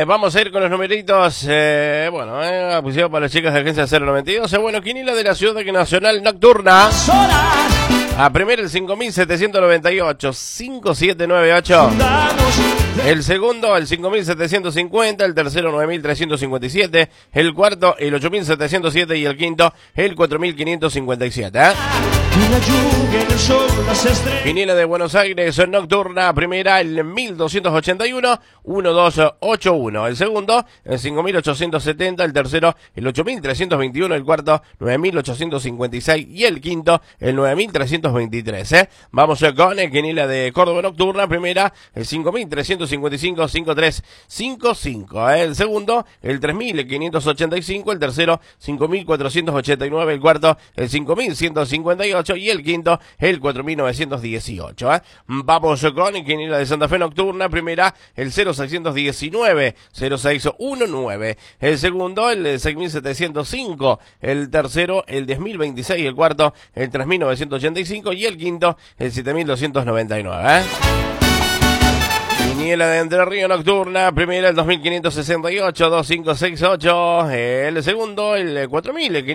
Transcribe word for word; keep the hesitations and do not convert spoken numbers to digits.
vamos a ir con los numeritos, eh, bueno, eh, apuntado para las chicas de Agencia cero noventa y dos. Eh, bueno, quiniela de la Ciudad Nacional Nocturna. A primero el cinco mil setecientos noventa y ocho, cinco siete nueve ocho. El segundo el cinco mil setecientos cincuenta, el tercero nueve mil trescientos cincuenta y siete, el cuarto el ocho mil setecientos siete y el quinto el cuatro mil quinientos cincuenta y siete. ¿eh? Quiniela de Buenos Aires Nocturna, primera el mil doscientos ochenta y uno, uno dos ocho uno, el segundo el cinco mil ochocientos setenta, el tercero el ocho mil trescientos veintiuno, el cuarto nueve mil ochocientos cincuenta y seis y el quinto el nueve mil trescientos veintitrés. ¿eh? Vamos con el Quiniela de Córdoba Nocturna, primera el cinco mil trescientos cincuenta y cinco, cinco tres cinco cinco, ¿eh? el segundo el tres mil quinientos ochenta y cinco, el tercero cinco mil cuatrocientos ochenta y nueve, el cuarto el cinco mil ciento cincuenta y ocho y el quinto el cuatro mil novecientos dieciocho. ¿eh? Vamos con el Quiniela de Santa Fe Nocturna, primera el cero seiscientos diecinueve, cero seis diecinueve, el segundo el seis mil setecientos cinco, el tercero el diez mil veintiséis, el cuarto el tres mil novecientos ochenta y cinco y el quinto el siete mil doscientos noventa y nueve. ¿eh? Quiniela de Entre Ríos Nocturna, primera el dos mil quinientos sesenta y ocho, dos mil quinientos sesenta y ocho, el segundo el cuatro mil